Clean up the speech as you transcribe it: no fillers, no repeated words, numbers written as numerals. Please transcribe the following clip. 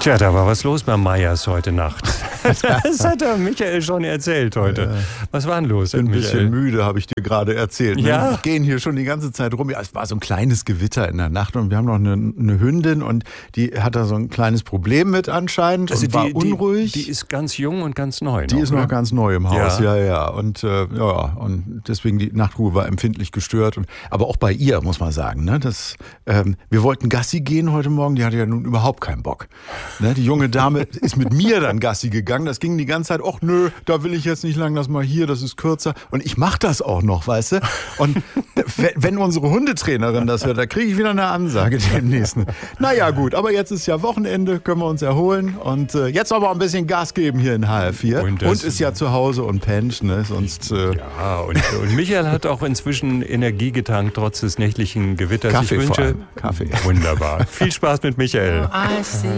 Tja, da war was los beim Meyers heute Nacht. Das hat der Michael schon erzählt heute. Was war denn los? Ich bin ein bisschen müde, habe ich dir gerade erzählt. Ne? Ja. Wir gehen hier schon die ganze Zeit rum. Ja, es war so ein kleines Gewitter in der Nacht und wir haben noch eine Hündin und die hat da so ein kleines Problem mit anscheinend und war unruhig. Die ist ganz jung und ganz neu. Die ist noch ganz neu im Haus, Ja. ja. Und und deswegen die Nachtruhe war empfindlich gestört. Aber auch bei ihr, muss man sagen. Ne? Wir wollten Gassi gehen heute Morgen, die hatte ja nun überhaupt keinen Bock. Ne? Die junge Dame ist mit mir dann Gassi gegangen. Das ging die ganze Zeit, ach nö, da will ich jetzt nicht lang, lass mal hier, das ist kürzer. Und ich mach das auch noch, weißt du? Und wenn unsere Hundetrainerin das hört, da kriege ich wieder eine Ansage demnächst. Naja gut, aber jetzt ist ja Wochenende, können wir uns erholen. Und jetzt aber ein bisschen Gas geben hier in HR4. Und ist ja zu Hause und pennt, ne? Sonst... Ja, und Michael hat auch inzwischen Energie getankt, trotz des nächtlichen Gewitters. Kaffee Ich wünsche, vor allem. Kaffee. Wunderbar. Viel Spaß mit Michael.